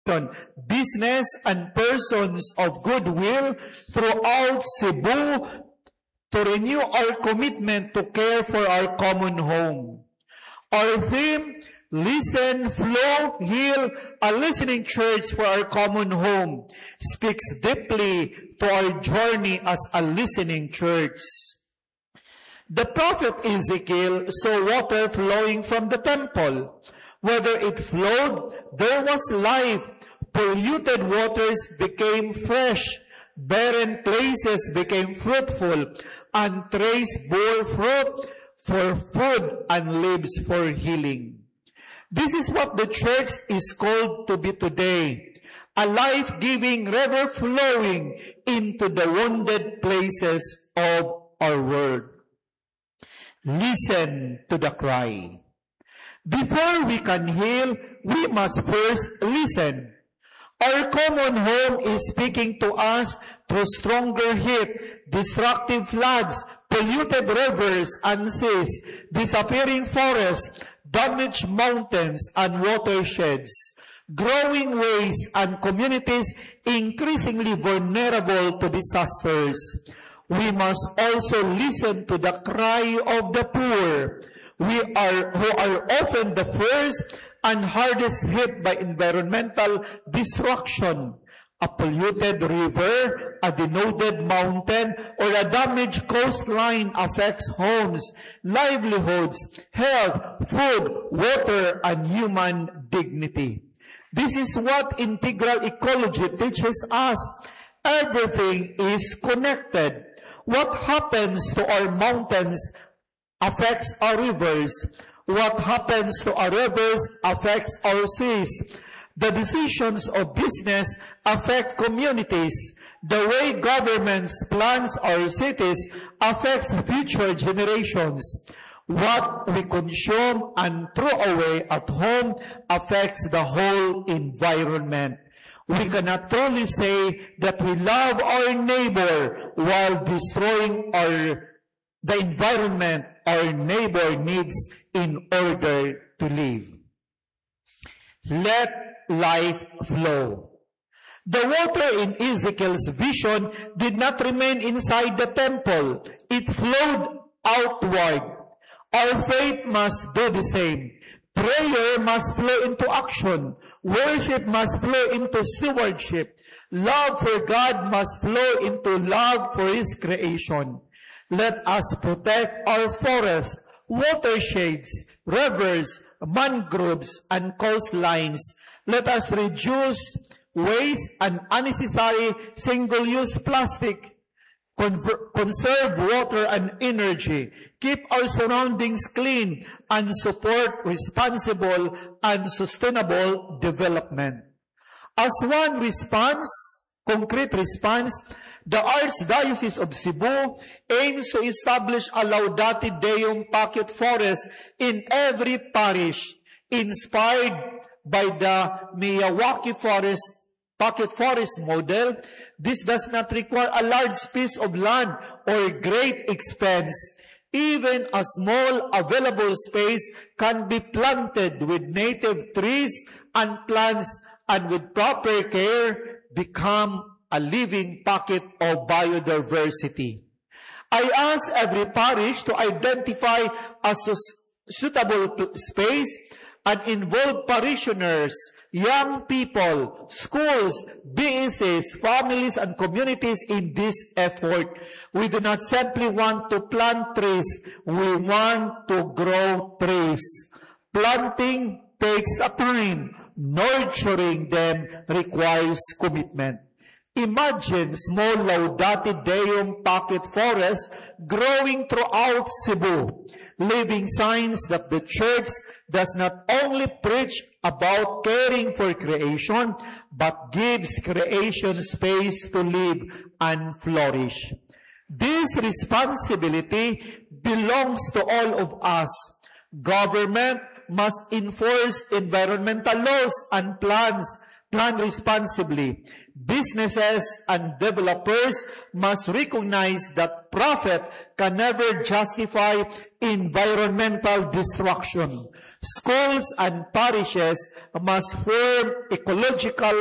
business and persons of goodwill throughout Cebu to renew our commitment to care for our common home. Our theme, Listen, Flow, Heal, a listening church for our common home, speaks deeply to our journey as a listening church. The prophet Ezekiel saw water flowing from the temple. Whether it flowed, there was life. Polluted waters became fresh. Barren places became fruitful. And trees bore fruit for food and leaves for healing. This is what the church is called to be today. A life-giving river flowing into the wounded places of our world. Listen to the cry. Before we can heal, we must first listen. Our common home is speaking to us through stronger heat, destructive floods, polluted rivers and seas, disappearing forests, damaged mountains and watersheds, growing wastes and communities increasingly vulnerable to disasters. We must also listen to the cry of the poor, who are often the first and hardest hit by environmental destruction. A polluted river, a denuded mountain, or a damaged coastline affects homes, livelihoods, health, food, water, and human dignity. This is what integral ecology teaches us. Everything is connected. What happens to our mountains affects our rivers. What happens to our rivers affects our seas. The decisions of business affect communities. The way governments plans our cities affects future generations. What we consume and throw away at home affects the whole environment. We cannot truly say that we love our neighbor while destroying the environment our neighbor needs in order to live. Let life flow. The water in Ezekiel's vision did not remain inside the temple. It flowed outward. Our faith must do the same. Prayer must flow into action. Worship must flow into stewardship. Love for God must flow into love for His creation. Let us protect our forests, watersheds, rivers, mangroves, and coastlines. Let us reduce waste and unnecessary single-use plastic. Conserve water and energy. Keep our surroundings clean and support responsible and sustainable development. As one response, concrete response, the Archdiocese of Cebu aims to establish a Laudate Deum pocket forest in every parish, inspired by the Miyawaki pocket forest model. This does not require a large piece of land or great expense. Even a small available space can be planted with native trees and plants, and with proper care become a living pocket of biodiversity. I ask every parish to identify a suitable space and involve parishioners, young people, schools, businesses, families, and communities in this effort. We do not simply want to plant trees. We want to grow trees. Planting takes a time. Nurturing them requires commitment. Imagine small Laudate Deum pocket forests growing throughout Cebu, living signs that the church does not only preach about caring for creation, but gives creation space to live and flourish. This responsibility belongs to all of us. Government must enforce environmental laws and plan responsibly. Businesses and developers must recognize that profit can never justify environmental destruction. Schools and parishes must form ecological